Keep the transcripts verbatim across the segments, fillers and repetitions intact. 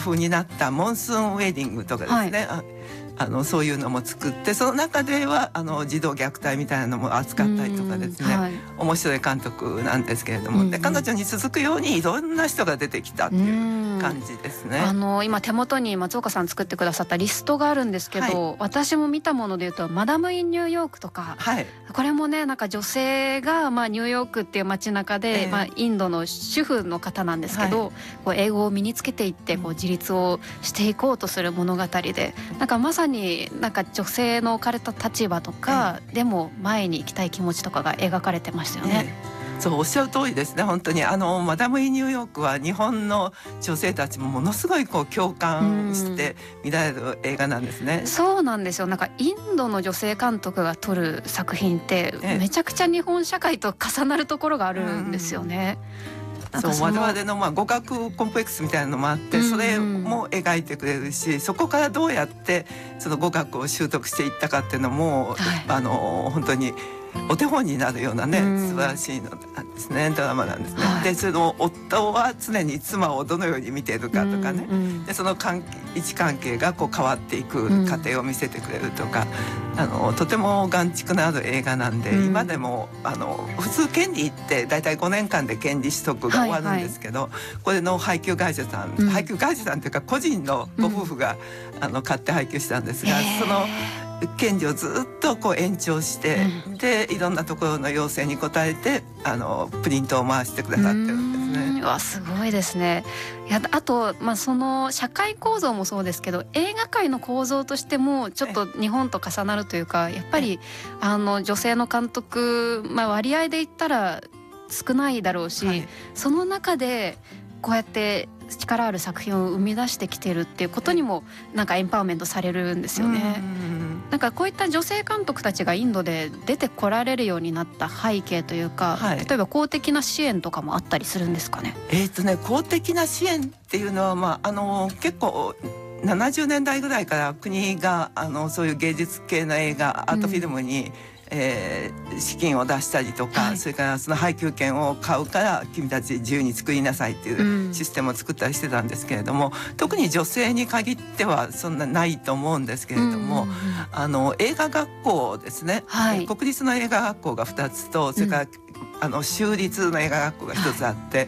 風になったモンスーンウェディングとかですね、はい、あのそういうのも作って、その中ではあの児童虐待みたいなのも扱ったりとかですね、はい、面白い監督なんですけれども、で彼女に続くようにいろんな人が出てきたっていう感じですね。 あの今手元に松岡さん作ってくださったリストがあるんですけど、はい、私も見たものでいうとマダム・イン・ニューヨークとか、はい、これもねなんか女性が、まあ、ニューヨークっていう街中で、えーまあ、インドの主婦の方なんですけど、はい、こう英語を身につけていってこう自立をしていこうとする物語で、なんかまさになんか女性の置かれた立場とか、えー、でも前に行きたい気持ちとかが描かれてましたよね。 えーそうおっしゃる通りですね。本当にあのマダム・イン・ニューヨークは日本の女性たちもものすごいこう共感して見られる映画なんですね。 うそうなんですよ。なんかインドの女性監督が撮る作品ってめちゃくちゃ日本社会と重なるところがあるんですよね。 そう我々のまあ語学コンプレックスみたいなのもあって、それも描いてくれるし、そこからどうやってその語学を習得していったかっていうのも、はい、あの本当にお手本になるようなね、素晴らしいのなんですね、ドラマなんですね。はい、でその夫は常に妻をどのように見ているかとかね、でその関係位置関係がこう変わっていく過程を見せてくれるとか、あのとても眼蓄のある映画なんで、今でもあの普通権利ってだいたいごねんかんで権利取得が終わるんですけど、はいはい、これの配給会社さん、うん、配給会社さんというか個人のご夫婦が、うん、あの買って配給したんですが、その権利をずっとこう延長して、うん、でいろんなところの要請に応えてあのプリントを回してくださってるんですね。 うわすごいですね。いやあと、まあ、その社会構造もそうですけど、映画界の構造としてもちょっと日本と重なるというか、やっぱりあの女性の監督、まあ、割合で言ったら少ないだろうし、はい、その中でこうやって力ある作品を生み出してきてるっていうことにもなんかエンパワーメントされるんですよね。なんかこういった女性監督たちがインドで出てこられるようになった背景というか、はい、例えば公的な支援とかもあったりするんですかね。 えーとね公的な支援っていうのは、まあ、あの結構ななじゅうねんだいぐらいから国があのそういう芸術系の映画アートフィルムに、うんえー、資金を出したりとか、はい、それからその配給権を買うから君たち自由に作りなさいっていうシステムを作ったりしてたんですけれども、うん、特に女性に限ってはそんなないと思うんですけれども、うん、あの映画学校ですね、はい、国立の映画学校がふたつと、それから、うん、あの州立の映画学校がひとつあって、はい、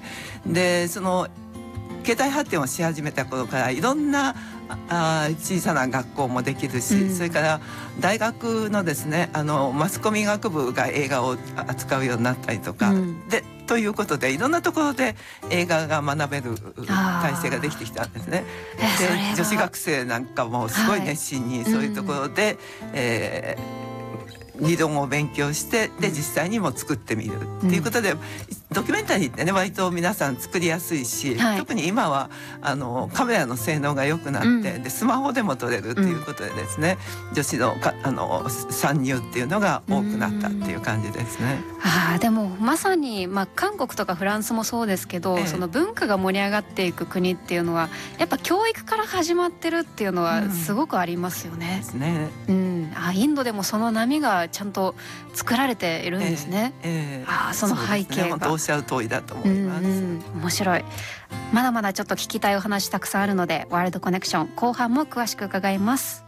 でその経済発展をし始めた頃からいろんなあ小さな学校もできるし、うん、それから大学のですねあのマスコミ学部が映画を扱うようになったりとか、うん、でということでいろんなところで映画が学べる体制ができてきたんですね。で女子学生なんかもすごい熱心にそういうところで、はいえー理論を勉強してで実際にも作ってみるっていうことで、うん、ドキュメンタリーってね割と皆さん作りやすいし、はい、特に今はあのカメラの性能が良くなって、うん、でスマホでも撮れるっていうことでですね、うん、女子のかあの参入っていうのが多くなったっていう感じですね。 あでもまさに、まあ、韓国とかフランスもそうですけど、ええ、その文化が盛り上がっていく国っていうのはやっぱ教育から始まってるっていうのはすごくありますよね。うん、ですね。うん、あインドでもその波がちゃんと作られているんですね。えええー、あその背景が、ね、 本当おっしゃる通りだと思います。うんうん、 面白い。まだまだちょっと聞きたいお話たくさんあるのでワールドコネクション後半も詳しく伺います。